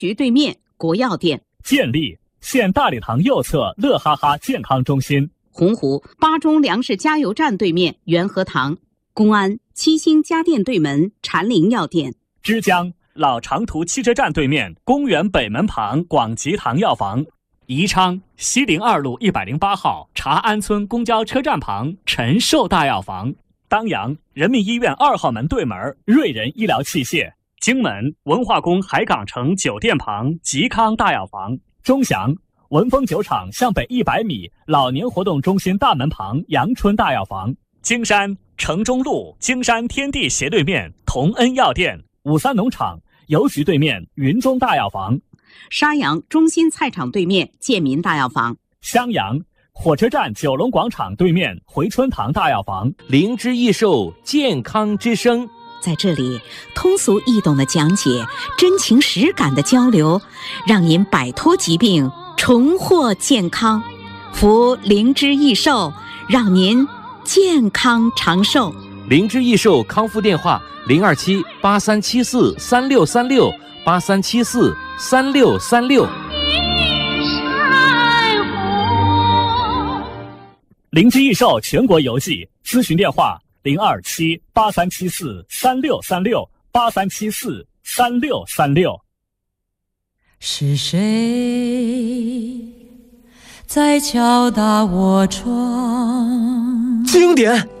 局对面国药店。 建立县大礼堂右侧乐哈哈健康中心。 洪湖巴中粮食加油站对面元和堂。公安七星家电对门禅林药店。 枝江老长途汽车站对面公园北门旁广吉堂药房。宜昌西陵2路108号查安村公交车站旁陈寿大药房。当阳人民医院2号门对门瑞仁医疗器械。荆门文化宫海港城酒店旁吉康大药房。钟祥文峰酒厂向北100米老年活动中心大门旁阳春大药房。京山城中路京山天地斜对面同恩药店。五三农场邮局对面云中大药房。 沙阳中心菜场对面建民大药房。 襄阳火车站九龙广场对面回春堂大药房。 灵芝益寿健康之声， 在这里通俗易懂的讲解，真情实感的交流，让您摆脱疾病，重获健康。服灵芝益寿，让您健康长寿。 灵芝益寿康复电话027-8374-3636，8374-3636。 灵芝益寿全国邮寄咨询电话027-8374-3636，8374-3636。 是谁在敲打我窗？ 经典